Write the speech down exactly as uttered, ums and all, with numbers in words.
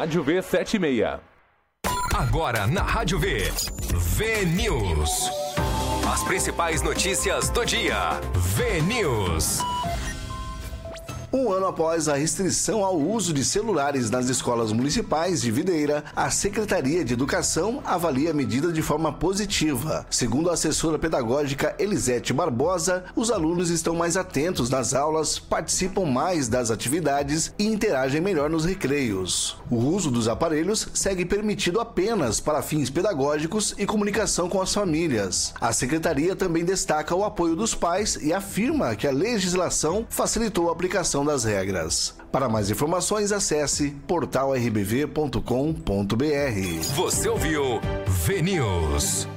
Rádio V setenta e seis. Agora na Rádio V, V News. As principais notícias do dia. V News. Um ano após a restrição ao uso de celulares nas escolas municipais de Videira, a Secretaria de Educação avalia a medida de forma positiva. Segundo a assessora pedagógica Elisete Barbosa, os alunos estão mais atentos nas aulas, participam mais das atividades e interagem melhor nos recreios. O uso dos aparelhos segue permitido apenas para fins pedagógicos e comunicação com as famílias. A Secretaria também destaca o apoio dos pais e afirma que a legislação facilitou a aplicação das regras. Para mais informações, acesse portal r b v ponto com ponto b r. Você ouviu V News.